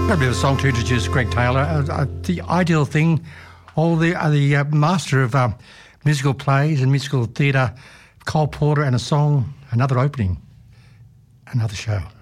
A bit of a song to introduce Greg Taylor, the ideal thing, the master of musical plays and musical theatre, Cole Porter, and a song, another opening, another show.